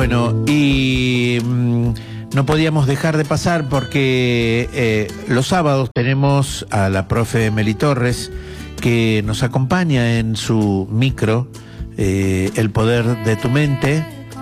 Bueno, y no podíamos dejar de pasar porque los sábados tenemos a la profe Meli Torres, que nos acompaña en su micro, El Poder de tu Mente,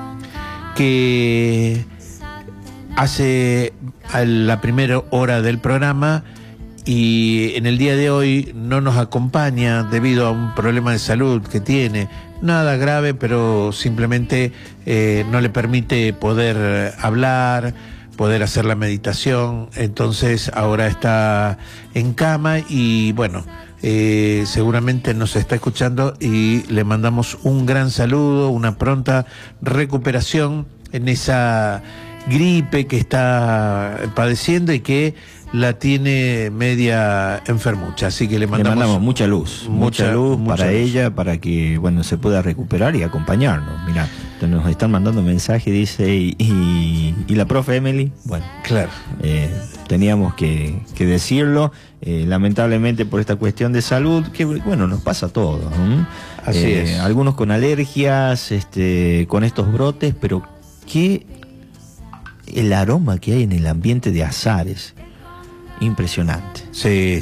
que hace la primera hora del programa, y en el día de hoy no nos acompaña debido a un problema de salud que tiene. Nada grave, pero simplemente no le permite poder hablar, poder hacer la meditación. Entonces ahora está en cama y bueno, seguramente nos está escuchando y le mandamos un gran saludo, una pronta recuperación en esa gripe que está padeciendo y que la tiene media enfermucha, así que le mandamos mucha luz para ella, para que bueno se pueda recuperar y acompañarnos. Mirá, nos están mandando mensajes, dice, y la profe Emily, bueno, claro, teníamos que decirlo, lamentablemente por esta cuestión de salud, que bueno, nos pasa a todos, ¿no? Así es. Algunos con alergias, con estos brotes, pero que el aroma que hay en el ambiente de Azares, impresionante. Sí.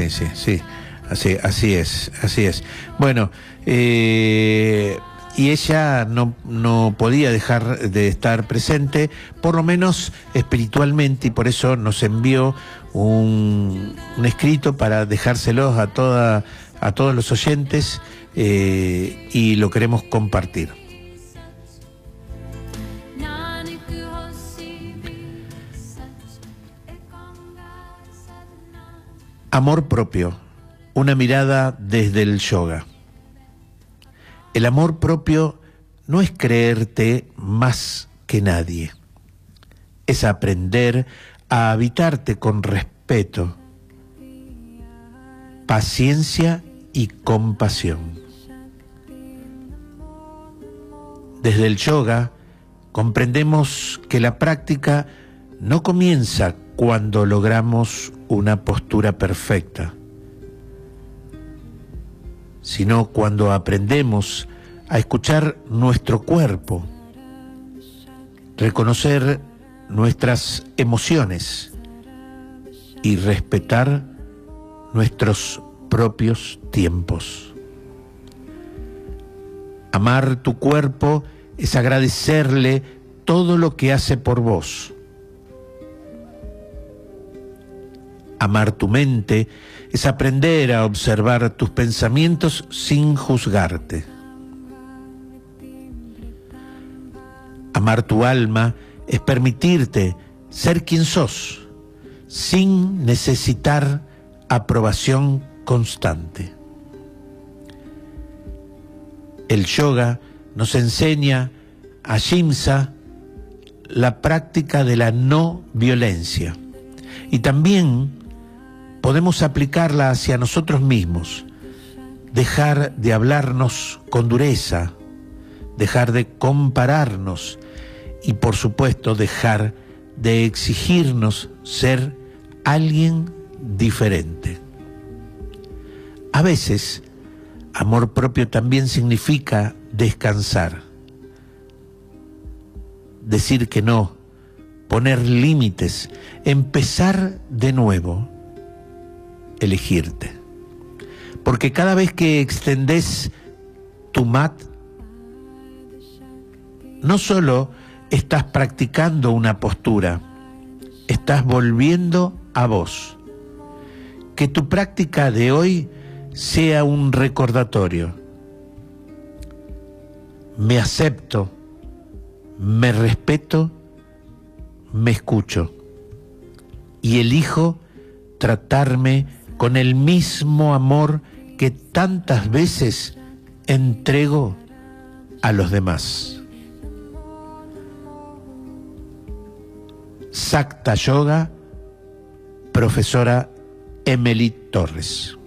Así es. Bueno, y ella no podía dejar de estar presente, por lo menos espiritualmente, y por eso nos envió un escrito para dejárselos a todos los oyentes, y lo queremos compartir. Amor propio, una mirada desde el yoga. El amor propio no es creerte más que nadie, es aprender a habitarte con respeto, paciencia y compasión. Desde el yoga comprendemos que la práctica no comienza cuando logramos una postura perfecta, sino cuando aprendemos a escuchar nuestro cuerpo, reconocer nuestras emociones y respetar nuestros propios tiempos. Amar tu cuerpo es agradecerle todo lo que hace por vos. Amar tu mente es aprender a observar tus pensamientos sin juzgarte. Amar tu alma es permitirte ser quien sos, sin necesitar aprobación constante. El yoga nos enseña ahimsa, la práctica de la no violencia, y también podemos aplicarla hacia nosotros mismos, dejar de hablarnos con dureza, dejar de compararnos y, por supuesto, dejar de exigirnos ser alguien diferente. A veces, amor propio también significa descansar, decir que no, poner límites, empezar de nuevo, elegirte. Porque cada vez que extendés tu mat, no solo estás practicando una postura, estás volviendo a vos. Que tu práctica de hoy sea un recordatorio. Me acepto, me respeto, me escucho y elijo tratarme con el mismo amor que tantas veces entrego a los demás. Sakta Yoga, profesora Emely Torres.